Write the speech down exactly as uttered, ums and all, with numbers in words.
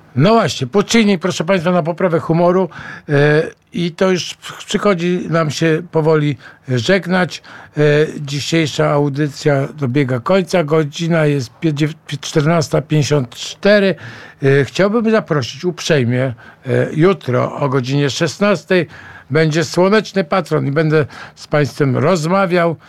No właśnie, Puccini, proszę Państwa, na poprawę humoru e, i to już przychodzi nam się powoli żegnać. E, dzisiejsza audycja dobiega końca, godzina jest czternasta pięćdziesiąt cztery. E, chciałbym zaprosić uprzejmie, e, jutro o godzinie szesnastej będzie Słoneczny Patron i będę z Państwem rozmawiał